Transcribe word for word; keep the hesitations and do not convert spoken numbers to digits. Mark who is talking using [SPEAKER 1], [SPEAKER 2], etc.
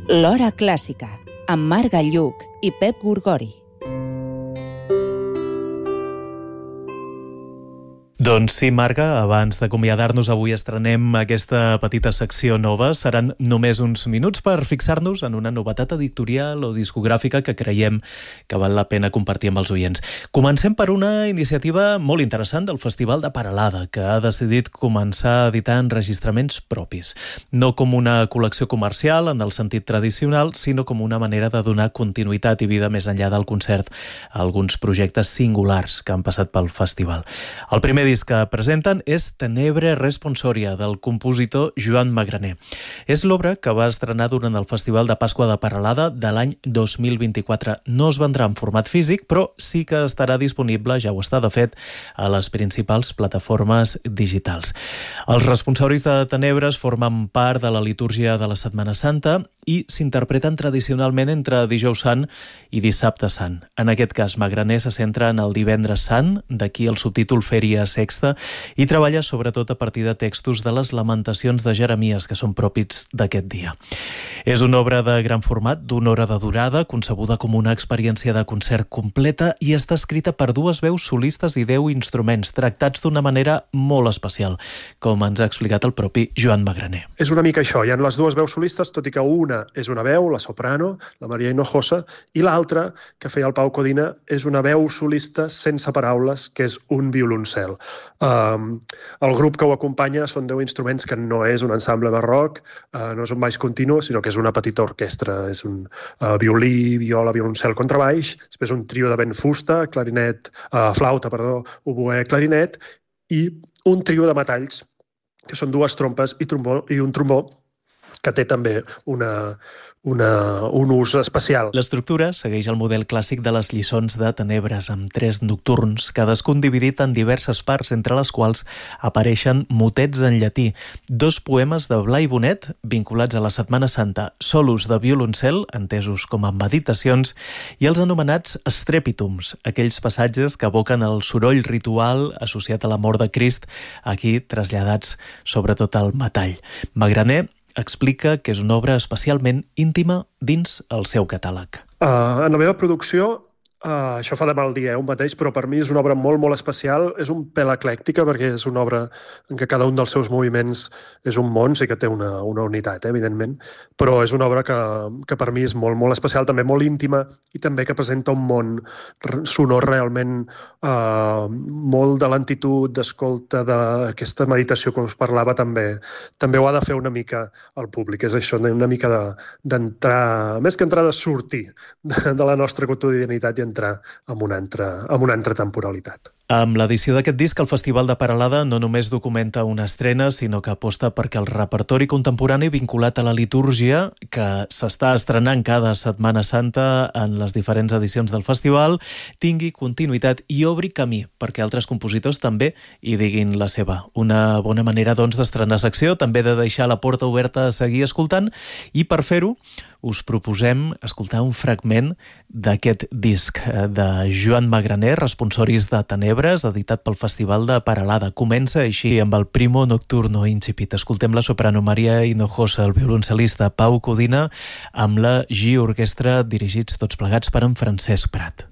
[SPEAKER 1] L'Hora Clàssica, amb Marc Galluc i Pep Gorgori.
[SPEAKER 2] Doncs sí, Marga, abans d'acomiadar-nos avui estrenem aquesta petita secció nova. Seran només uns minuts per fixar-nos en una novetat editorial o discogràfica que creiem que val la pena compartir amb els oients. Comencem per una iniciativa molt interessant del Festival de Peralada, que ha decidit començar a editar enregistraments propis. No com una col·lecció comercial en el sentit tradicional, sinó com una manera de donar continuïtat i vida més enllà del concert a alguns projectes singulars que han passat pel festival. El primer disc que presenten és Tenebre Responsoria, del compositor Joan Magraner. És l'obra que va estrenar durant el Festival de Pasqua de Peralada de l'any dos mil vint-i-quatre. No es vendrà en format físic, però sí que estarà disponible, ja ho està de fet, a les principals plataformes digitals. Els responsoris de Tenebres formen part de la litúrgia de la Setmana Santa i s'interpreten tradicionalment entre Dijous Sant i Dissabte Sant. En aquest cas, Magraner se centra en el Divendres Sant, d'aquí el subtítol Fèria Sexta, i treballa sobretot a partir de textos de les Lamentacions de Jeremies, que són propis d'aquest dia. És una obra de gran format, d'una hora de durada, concebuda com una experiència de concert completa i està escrita per dues veus solistes i deu instruments, tractats d'una manera molt especial, com ens ha explicat el propi Joan Magraner.
[SPEAKER 3] És una mica això, hi ha les dues veus solistes, tot i que una és una veu, la soprano, la Maria Hinojosa, i l'altra, que feia el Pau Codina, és una veu solista sense paraules, que és un violoncel. Um, el grup que ho acompanya són deu instruments, que no és un ensemble barroc, uh, no és un baix continu, sinó que és una petita orquestra. És un uh, violí, viola, violoncel, contrabaix, després un trio de vent fusta, clarinet, uh, flauta, perdó, oboè, clarinet, i un trio de metalls, que són dues trompes i, trombó, i un trombó, que té també una, una, un ús especial.
[SPEAKER 2] L'estructura segueix el model clàssic de les lliçons de Tenebres, amb tres nocturns, cadascun dividit en diverses parts, entre les quals apareixen motets en llatí, dos poemes de Blai Bonet, vinculats a la Setmana Santa, solos de violoncel, entesos com a meditacions, i els anomenats strepitums, aquells passatges que evoquen el soroll ritual associat a la mort de Crist, aquí traslladats sobretot al metall. Magraner explica que és una obra especialment íntima dins el seu catàleg.
[SPEAKER 3] Uh, en la meva producció, uh, això fa de mal dir, eh, un mateix, però per mi és una obra molt, molt especial. És un pèl eclèctica, perquè és una obra en què cada un dels seus moviments és un món, sí que té una, una unitat, eh, evidentment, però és una obra que, que per mi és molt, molt especial, també molt íntima, i també que presenta un món sonor realment uh, molt de lentitud, d'escolta, d'aquesta meditació que us parlava, també també ho ha de fer una mica el públic. És això, una mica d'entrar, més que entrar, de sortir de, de la nostra quotidianitat i entrar en una altra, en una altra temporalitat.
[SPEAKER 2] Amb l'edició d'aquest disc, el Festival de Peralada no només documenta una estrena, sinó que aposta perquè el repertori contemporani vinculat a la litúrgia, que s'està estrenant cada Setmana Santa en les diferents edicions del festival, tingui continuïtat i obri camí perquè altres compositors també hi diguin la seva. Una bona manera, doncs, d'estrenar secció, també de deixar la porta oberta a seguir escoltant, i per fer-ho us proposem escoltar un fragment d'aquest disc de Joan Magraner, Responsoris de Tenebres, editat pel Festival de Peralada. Comença així amb el Primo Nocturno Incipit. Escoltem la soprano Maria Hinojosa, el violoncel·lista Pau Codina, amb la G Orquestra, dirigits tots plegats per en Francesc Prat.